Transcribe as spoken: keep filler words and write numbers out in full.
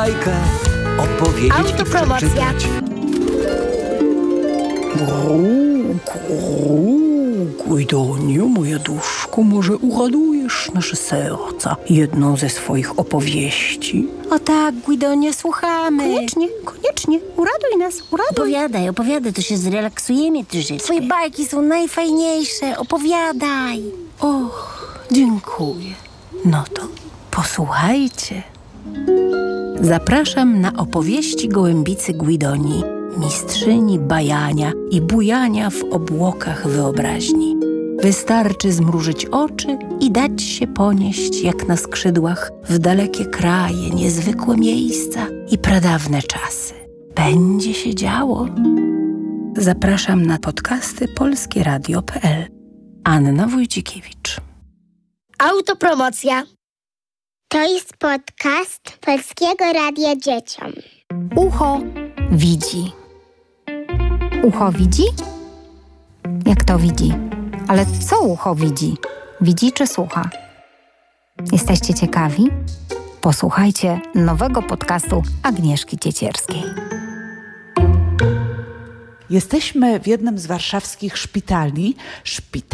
bajkę opowiedzieć Autopromocja. i przeczytać. Guidoniu, moja duszko, może uradujesz nasze serca jedną ze swoich opowieści? O tak, Guidonio, słuchamy. Koniecznie, koniecznie. Uraduj nas, uraduj. Opowiadaj, opowiadaj, to się zrelaksujemy troszeczkę. Twoje bajki są najfajniejsze, opowiadaj. Och, dziękuję. No to posłuchajcie. Zapraszam na opowieści gołębicy Guidonii, mistrzyni bajania i bujania w obłokach wyobraźni. Wystarczy zmrużyć oczy i dać się ponieść jak na skrzydłach w dalekie kraje, niezwykłe miejsca i pradawne czasy. Będzie się działo. Zapraszam na podcasty polskie radio kropka p l. Anna Wójcikiewicz. Autopromocja. To jest podcast Polskiego Radia Dzieciom. Ucho widzi. Ucho widzi? Jak to widzi? Ale co ucho widzi? Widzi czy słucha? Jesteście ciekawi? Posłuchajcie nowego podcastu Agnieszki Ciecierskiej. Jesteśmy w jednym z warszawskich szpitali. Szpital